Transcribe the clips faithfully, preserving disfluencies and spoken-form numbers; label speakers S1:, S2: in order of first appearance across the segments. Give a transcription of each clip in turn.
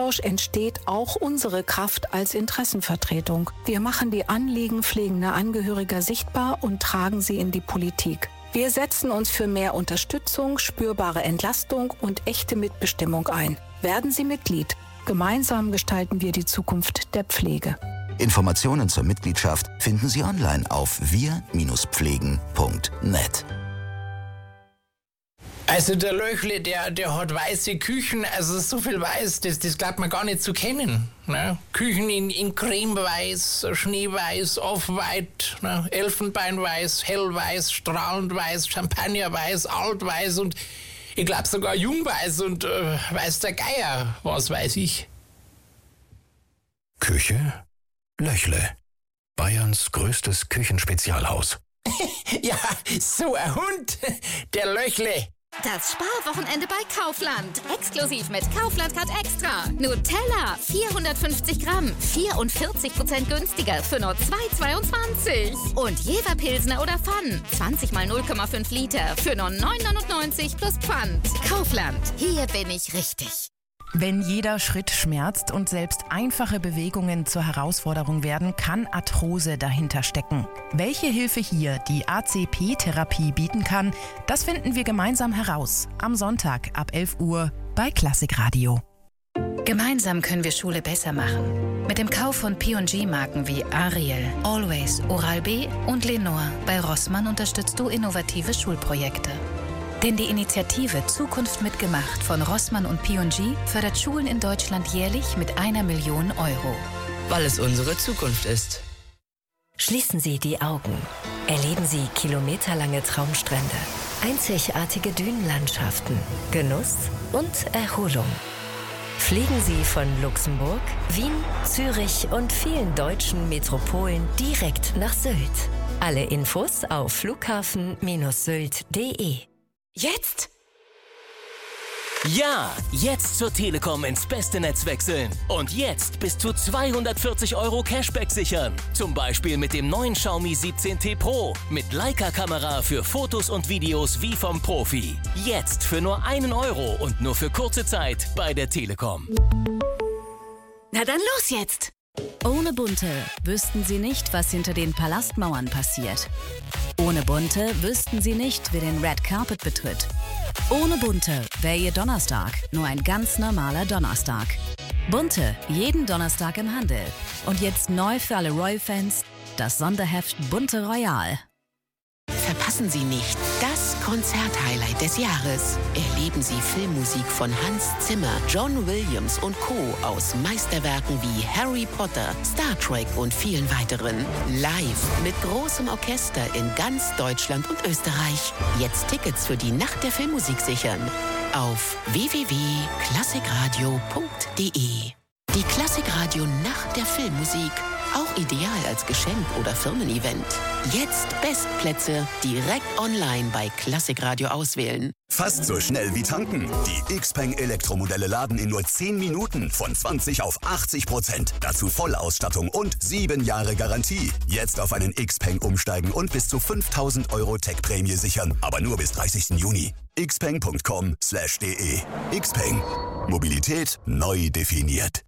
S1: Austausch entsteht auch unsere Kraft als Interessenvertretung. Wir machen die Anliegen pflegender Angehöriger sichtbar und tragen sie in die Politik. Wir setzen uns für mehr Unterstützung, spürbare Entlastung und echte Mitbestimmung ein. Werden Sie Mitglied. Gemeinsam gestalten wir die Zukunft der Pflege.
S2: Informationen zur Mitgliedschaft finden Sie online auf wir Bindestrich pflegen Punkt net.
S3: Also der Löchle, der, der hat weiße Küchen, also so viel weiß, das, das glaubt man gar nicht zu kennen. Ne? Küchen in, in cremeweiß, schneeweiß, off-white, ne? Elfenbeinweiß, hellweiß, strahlend weiß, champagnerweiß, altweiß und ich glaube sogar jungweiß und äh, weiß der Geier, was weiß ich.
S4: Küche? Löchle. Bayerns größtes Küchenspezialhaus.
S3: Ja, so ein Hund, der Löchle.
S5: Das Sparwochenende bei Kaufland. Exklusiv mit Kaufland Card Extra. Nutella, vierhundertfünfzig Gramm, vierundvierzig Prozent günstiger für nur zwei Euro zweiundzwanzig. Und Jever Pilsner oder Pfann, zwanzig mal null Komma fünf Liter für nur neun Euro neunundneunzig plus Pfand. Kaufland, hier bin ich richtig.
S6: Wenn jeder Schritt schmerzt und selbst einfache Bewegungen zur Herausforderung werden, kann Arthrose dahinter stecken. Welche Hilfe hier die A C P-Therapie bieten kann, das finden wir gemeinsam heraus. Am Sonntag ab elf Uhr bei Klassikradio.
S7: Gemeinsam können wir Schule besser machen. Mit dem Kauf von P und G-Marken wie Ariel, Always, Oral-B und Lenore bei Rossmann unterstützt du innovative Schulprojekte. Denn die Initiative Zukunft mitgemacht von Rossmann und P und G fördert Schulen in Deutschland jährlich mit einer Million Euro.
S8: Weil es unsere Zukunft ist.
S9: Schließen Sie die Augen. Erleben Sie kilometerlange Traumstrände, einzigartige Dünenlandschaften, Genuss und Erholung. Fliegen Sie von Luxemburg, Wien, Zürich und vielen deutschen Metropolen direkt nach Sylt. Alle Infos auf flughafen Sylt punkt de.
S8: Jetzt? Ja, jetzt zur Telekom ins beste Netz wechseln. Und jetzt bis zu zweihundertvierzig Euro Cashback sichern. Zum Beispiel mit dem neuen Xiaomi siebzehn T Pro. Mit Leica-Kamera für Fotos und Videos wie vom Profi. Jetzt für nur einen Euro und nur für kurze Zeit bei der Telekom.
S5: Na dann los jetzt!
S10: Ohne Bunte wüssten Sie nicht, was hinter den Palastmauern passiert. Ohne Bunte wüssten Sie nicht, wer den Red Carpet betritt. Ohne Bunte wäre Ihr Donnerstag nur ein ganz normaler Donnerstag. Bunte, jeden Donnerstag im Handel. Und jetzt neu für alle Royal-Fans, das Sonderheft Bunte Royal.
S11: Verpassen Sie nicht das Konzert-Highlight des Jahres. Erleben Sie Filmmusik von Hans Zimmer, John Williams und Co. aus Meisterwerken wie Harry Potter, Star Trek und vielen weiteren. Live mit großem Orchester in ganz Deutschland und Österreich. Jetzt Tickets für die Nacht der Filmmusik sichern. Auf w w w punkt klassikradio punkt de. Die Klassikradio Nacht der Filmmusik. Auch ideal als Geschenk oder Firmen-Event. Jetzt Bestplätze direkt online bei Klassikradio auswählen.
S12: Fast so schnell wie tanken. Die Xpeng Elektromodelle laden in nur zehn Minuten von zwanzig auf achtzig Prozent. Dazu Vollausstattung und sieben Jahre Garantie. Jetzt auf einen Xpeng umsteigen und bis zu fünftausend Euro Tech-Prämie sichern. Aber nur bis dreißigsten Juni. xpeng punkt com slash de. Xpeng. Mobilität neu definiert.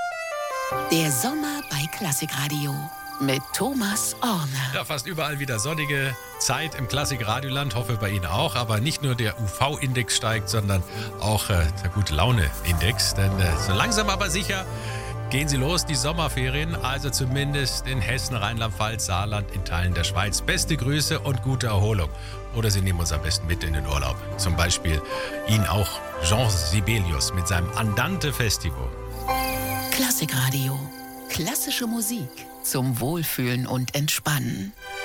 S11: Der Sommer bei Klassikradio mit Thomas Orner.
S13: Ja, fast überall wieder sonnige Zeit im Klassikradioland, hoffe bei Ihnen auch. Aber nicht nur der U V-Index steigt, sondern auch äh, der Gute-Laune-Index. Denn äh, so langsam aber sicher gehen sie los, die Sommerferien. Also zumindest in Hessen, Rheinland-Pfalz, Saarland, in Teilen der Schweiz. Beste Grüße und gute Erholung. Oder Sie nehmen uns am besten mit in den Urlaub. Zum Beispiel Ihnen auch Jean Sibelius mit seinem Andante Festival.
S11: Klassikradio. Klassische Musik zum Wohlfühlen und Entspannen.